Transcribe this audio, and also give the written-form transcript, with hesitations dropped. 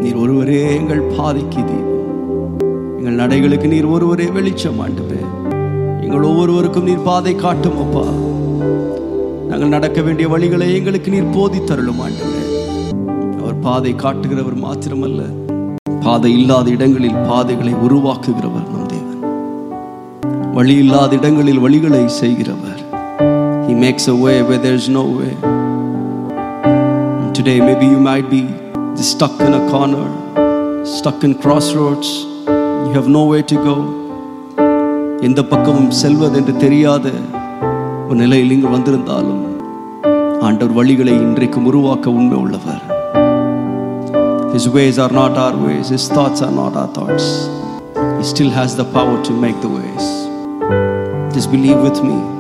நீர் ஒருவரே எங்கள் பாதைக்கு தீபம், எங்கள் நடைகளுக்கு நீர் ஒருவரே வெளிச்சம். ஆண்டவரே, எங்கள் ஒவ்வொருவருக்கும் நீர் பாதை காட்டும் அப்பா. நாங்கள் நடக்க வேண்டிய வழிகளை எங்களுக்கு நீர் போதித்தருளும் ஆண்டவரே. அவர் பாதை காட்டுகிறவர் மாத்திரமல்ல, பாதை இல்லாத இடங்களில் பாதைகளை உருவாக்குகிறவர் நம் தேவன். வழி இல்லாத இடங்களில் வழிகளை செய்கிறவர். He makes a way where there is no way. And today maybe you might be just stuck in a corner, stuck in crossroads. You have nowhere to go. எந்த பக்கமும் செல்வது என்று தெரியாத ஒரு நிலையில் இங்கு வந்திருந்தாலும் ஆண்டவர் வழிகளை இன்றைக்கு உருவாக்க உண்மை உள்ளவர். His ways are not our ways. His thoughts are not our thoughts. He still has the power to make the ways. Just believe with me.